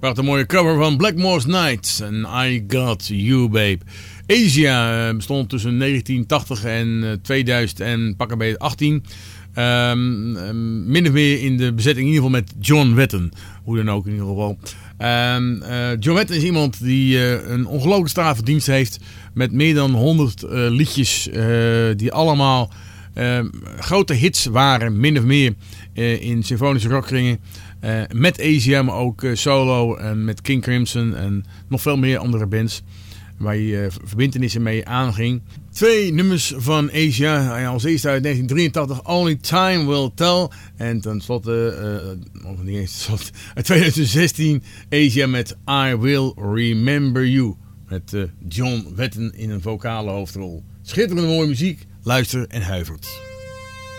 Wacht, een mooie cover van Blackmore's Nights en I Got You Babe. Asia bestond tussen 1980 en 2000 en pakken bij 18. Min of meer in de bezetting in ieder geval met John Wetton. Hoe dan ook in ieder geval. John Wetton is iemand die een ongelooflijke staat van dienst heeft. Met meer dan 100 liedjes die allemaal grote hits waren. Min of meer in symfonische rockkringen. Met Asia, maar ook solo en met King Crimson en nog veel meer andere bands. Waar je verbintenissen mee aanging. 2 nummers van Asia. Als eerste uit 1983, Only Time Will Tell. En tenslotte, uit 2016, Asia met I Will Remember You. Met John Wetton in een vocale hoofdrol. Schitterende mooie muziek. Luister en huivert.